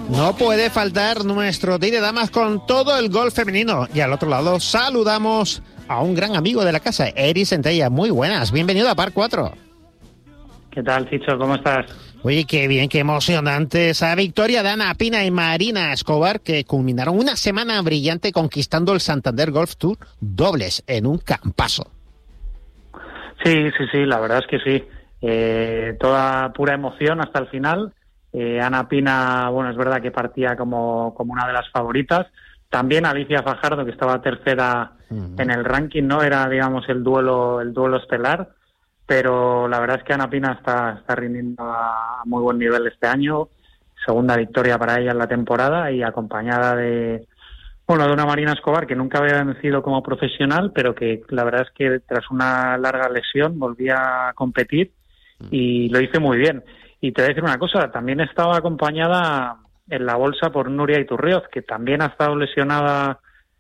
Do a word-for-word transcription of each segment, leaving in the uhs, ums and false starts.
No puede faltar nuestro Día de Damas con todo el golf femenino. Y al otro lado saludamos a un gran amigo de la casa, Eri Centella. Muy buenas, bienvenido a Par cuatro. ¿Qué tal, Chicho? ¿Cómo estás? Oye, qué bien, qué emocionante esa victoria de Ana Pina y Marina Escobar, que culminaron una semana brillante conquistando el Santander Golf Tour dobles en un campazo. Sí, sí, sí, la verdad es que sí. Eh, toda pura emoción hasta el final. Eh, Ana Pina, bueno, es verdad que partía como, como una de las favoritas. También Alicia Fajardo, que estaba tercera uh-huh. en el ranking, ¿no? Era, digamos, el duelo, el duelo estelar. Pero la verdad es que Ana Pina está, está rindiendo a muy buen nivel este año. Segunda victoria para ella en la temporada y acompañada de, bueno, de una Marina Escobar que nunca había vencido como profesional, pero que la verdad es que tras una larga lesión volvía a competir y lo hizo muy bien. Y te voy a decir una cosa, también estaba acompañada en la bolsa por Nuria Iturrioz, que también ha estado lesionada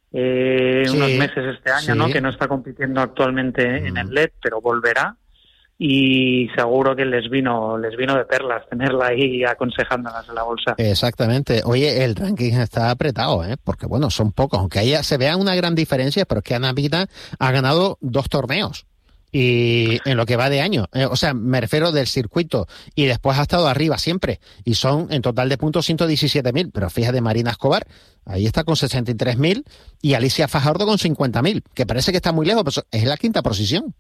eh, sí, unos meses este año, sí. ¿no? Que no está compitiendo actualmente mm. en el L E D, pero volverá. Y seguro que les vino les vino de perlas tenerla ahí aconsejándolas en la bolsa. Exactamente. Oye, el ranking está apretado, ¿eh? Porque, bueno, son pocos. Aunque haya, se vea una gran diferencia, pero es que Ana Pina ha ganado dos torneos. Y en lo que va de año, eh, o sea, me refiero del circuito, y después ha estado arriba siempre, y son en total de puntos ciento diecisiete mil, pero fíjate, Marina Escobar, ahí está con sesenta y tres mil, y Alicia Fajardo con cincuenta mil, que parece que está muy lejos, pero es la quinta posición.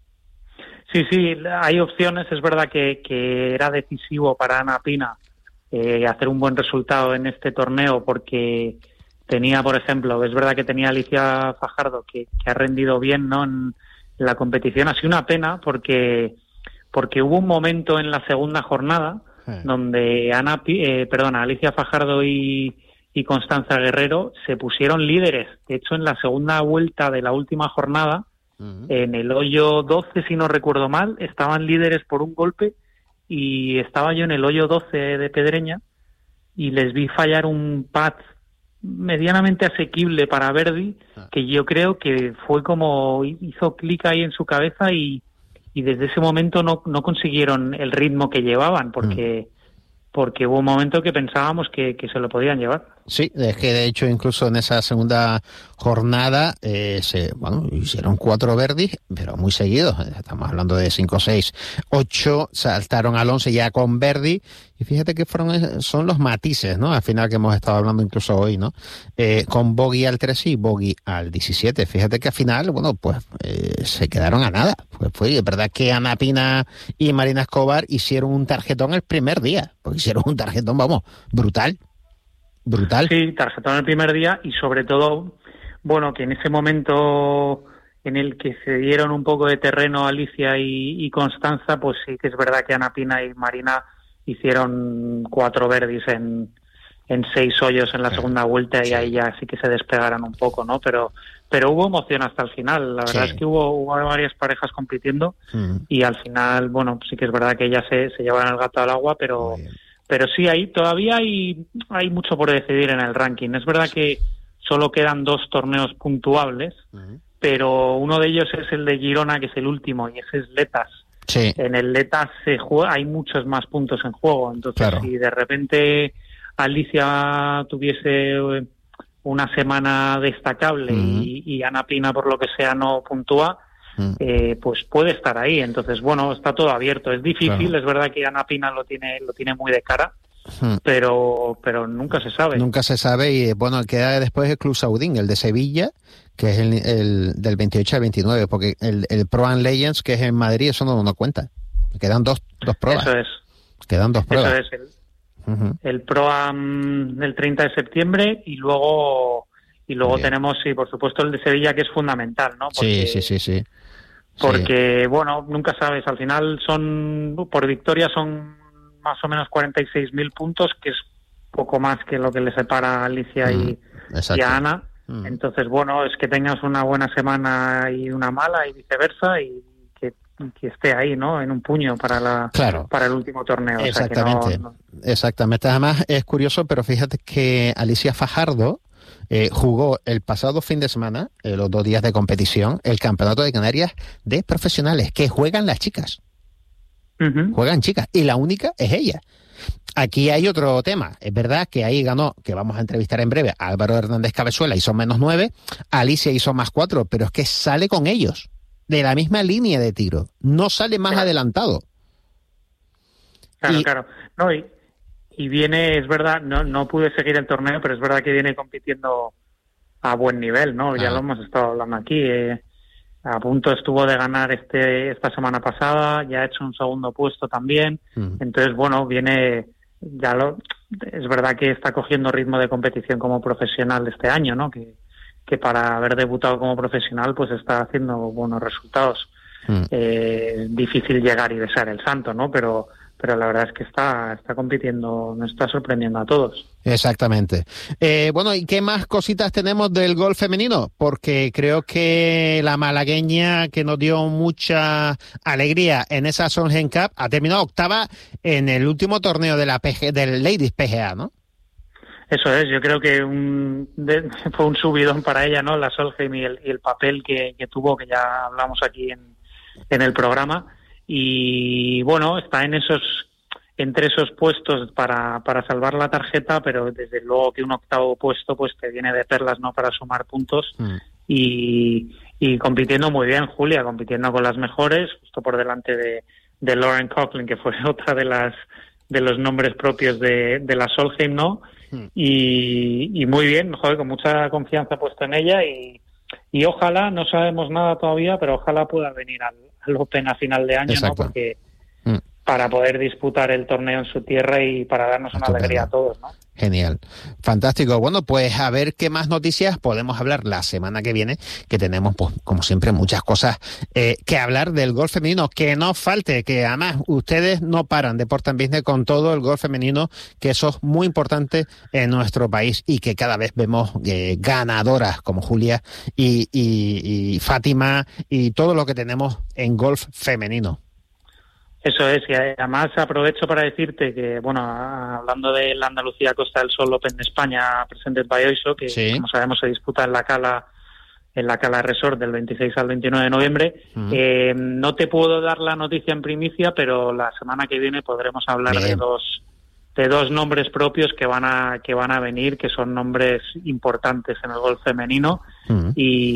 Sí, sí, hay opciones, es verdad que, que era decisivo para Ana Pina eh, hacer un buen resultado en este torneo, porque tenía, por ejemplo, es verdad que tenía Alicia Fajardo, que, que ha rendido bien, ¿no?, en la competición. Ha sido una pena porque porque hubo un momento en la segunda jornada sí. donde Ana, eh, perdona, Alicia Fajardo y, y Constanza Guerrero se pusieron líderes. De hecho, en la segunda vuelta de la última jornada, uh-huh. en el hoyo doce, si no recuerdo mal, estaban líderes por un golpe y estaba yo en el hoyo doce de Pedreña y les vi fallar un pad medianamente asequible para Verdi, que yo creo que fue como hizo clic ahí en su cabeza y, y desde ese momento no, no consiguieron el ritmo que llevaban, porque mm. porque hubo un momento que pensábamos que, que se lo podían llevar. Sí, es que de hecho incluso en esa segunda jornada eh, se bueno hicieron cuatro verdis, pero muy seguidos. Estamos hablando de cinco, seis, ocho, saltaron al once ya con verdi. Y fíjate que fueron son los matices, ¿no? Al final que hemos estado hablando incluso hoy, ¿no? Eh, con bogey al trece y bogey al diecisiete. Fíjate que al final, bueno, pues eh, se quedaron a nada. Pues fue, es verdad que Ana Pina y Marina Escobar hicieron un tarjetón el primer día. Porque hicieron un tarjetón, vamos, brutal. Brutal. Sí, tarjetón el primer día y sobre todo, bueno, que en ese momento en el que se dieron un poco de terreno Alicia y, y Constanza, pues sí que es verdad que Ana Pina y Marina hicieron cuatro verdis en, en seis hoyos en la segunda vuelta y sí. ahí ya sí que se despegaron un poco, ¿no? Pero pero hubo emoción hasta el final. La verdad sí. es que hubo, hubo varias parejas compitiendo mm. y al final, bueno, sí que es verdad que ellas se, se llevaron el gato al agua, pero pero sí, ahí todavía hay, hay mucho por decidir en el ranking. Es verdad que solo quedan dos torneos puntuables, uh-huh. pero uno de ellos es el de Girona, que es el último, y ese es Letas. Sí. En el Letas se juega, hay muchos más puntos en juego. Entonces, claro. si de repente Alicia tuviese una semana destacable uh-huh. y, y Ana Pina, por lo que sea, no puntúa, Eh, pues puede estar ahí. Entonces, bueno, está todo abierto. Es difícil, claro. es verdad que Ana Pina lo tiene lo tiene muy de cara, hmm. pero pero nunca se sabe. Nunca se sabe y, bueno, queda después el Club Saudín, el de Sevilla, que es el, el del veintiocho al veintinueve, porque el, el Pro Am Legends, que es en Madrid, eso no, no cuenta. Quedan dos, dos pruebas. Eso es. Quedan dos pruebas. Eso es. El, uh-huh. el Pro Am del treinta de septiembre y luego y luego Bien. tenemos, sí, por supuesto, el de Sevilla, que es fundamental, ¿no? Porque, sí, sí, sí, sí. Porque, sí. bueno, nunca sabes, al final son, por victoria son más o menos cuarenta y seis mil puntos, que es poco más que lo que le separa a Alicia mm, y, y a Ana. Mm. Entonces, bueno, es que tengas una buena semana y una mala y viceversa y que, que esté ahí, ¿no? En un puño para la claro. para el último torneo. Exactamente, o sea, que no, no... exactamente. Además, es curioso, pero fíjate que Alicia Fajardo Eh, jugó el pasado fin de semana, eh, los dos días de competición, el Campeonato de Canarias de profesionales, que juegan las chicas. Uh-huh. Juegan chicas, y la única es ella. Aquí hay otro tema. Es verdad que ahí ganó, que vamos a entrevistar en breve, a Álvaro Hernández Cabezuela, hizo menos nueve, Alicia hizo más cuatro, pero es que sale con ellos, de la misma línea de tiro. No sale más claro. adelantado. Claro, y, claro. No, y, y viene, es verdad, no, no pude seguir el torneo, pero es verdad que viene compitiendo a buen nivel, ¿no? Ah. Ya lo hemos estado hablando aquí. Eh, a punto estuvo de ganar este esta semana pasada, ya ha hecho un segundo puesto también. Mm. Entonces, bueno, viene, ya lo, es verdad que está cogiendo ritmo de competición como profesional este año, ¿no? Que, que para haber debutado como profesional, pues está haciendo buenos resultados. Mm. Eh, difícil llegar y besar el santo, ¿no? Pero pero la verdad es que está está compitiendo, nos está sorprendiendo a todos. Exactamente. Eh, bueno, ¿y qué más cositas tenemos del golf femenino? Porque creo que la malagueña, que nos dio mucha alegría en esa Solheim Cup, ha terminado octava en el último torneo de la P G, del Ladies P G A, ¿no? Eso es, yo creo que un, de, fue un subidón para ella, ¿no? La Solheim y el, y el papel que, que tuvo, que ya hablamos aquí en, en el programa. Y bueno, está en esos, entre esos puestos para, para salvar la tarjeta, pero desde luego que un octavo puesto pues te viene de perlas, ¿no? Para sumar puntos. Mm. y, y compitiendo muy bien, Julia, compitiendo con las mejores, justo por delante de, de Lauren Coughlin, que fue otra de las de los nombres propios de, de la Solheim, ¿no? Mm. Y, y muy bien, joder, con mucha confianza puesta en ella y, y ojalá, no sabemos nada todavía, pero ojalá pueda venir al al Open a final de año, Exacto. ¿no? Porque mm. para poder disputar el torneo en su tierra y para darnos una Estupendo. Alegría a todos, ¿no? Genial, fantástico. Bueno, pues a ver qué más noticias podemos hablar la semana que viene, que tenemos, pues, como siempre, muchas cosas eh, que hablar del golf femenino. Que no falte, que además ustedes no paran de Sport and Business con todo el golf femenino, que eso es muy importante en nuestro país y que cada vez vemos eh, ganadoras como Julia y, y, y Fátima y todo lo que tenemos en golf femenino. Eso es, y además aprovecho para decirte que, bueno, hablando de la Andalucía Costa del Sol Open de España, presented by Oiso, que sí. como sabemos se disputa en la Cala, en la Cala Resort del veintiséis al veintinueve de noviembre. Uh-huh. Eh, no te puedo dar la noticia en primicia, pero la semana que viene podremos hablar Bien. de dos de dos nombres propios que van a que van a venir, que son nombres importantes en el golf femenino uh-huh.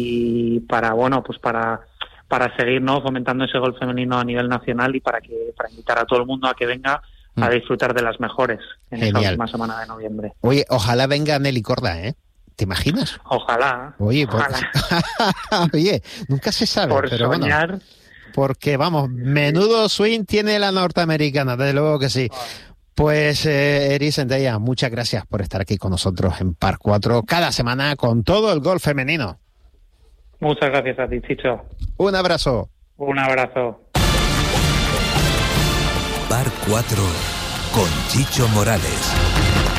y para, bueno, pues para para seguir, ¿no?, fomentando ese golf femenino a nivel nacional y para que para invitar a todo el mundo a que venga a disfrutar de las mejores en Genial. Esta última semana de noviembre. Oye, ojalá venga Nelly Corda, ¿eh? ¿Te imaginas? Ojalá. Oye, ojalá. Por... Oye, nunca se sabe, Por pero soñar. Bueno, porque, vamos, menudo swing tiene la norteamericana, desde luego que sí. Oh. Pues, eh, Eri Centella, muchas gracias por estar aquí con nosotros en Par cuatro cada semana con todo el golf femenino. Muchas gracias a ti, Chicho. Un abrazo. Un abrazo. Par cuatro con Chicho Morales.